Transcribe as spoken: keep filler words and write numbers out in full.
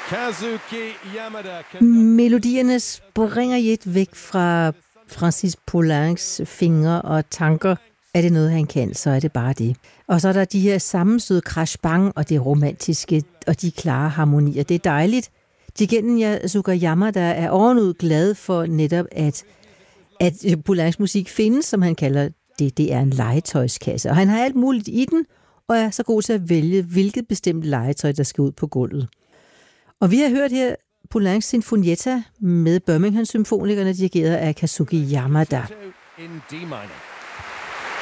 Melodierne springer i et væk fra Francis Poulencs fingre og tanker. Er det noget, han kan, så er det bare det. Og så er der de her sammenstød crash bang og det romantiske og de klare harmonier. Det er dejligt. Jigenen Yasuka Yamada er ovenud glad for netop, at, at Poulencs musik findes, som han kalder det. Det er en legetøjskasse, og han har alt muligt i den, og er så god til at vælge, hvilket bestemt legetøj, der skal ud på gulvet. Og vi har hørt her Poulencs Sinfonietta med Birmingham Symfonikerne, dirigeret af Kazuki Yamada. In D minor.